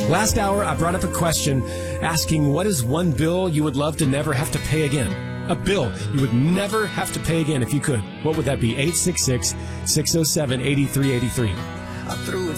Last hour, I brought up a question asking what is one bill you would love to never have to pay again? A bill you would never have to pay again if you could. What would that be? 866-607-8383. I threw it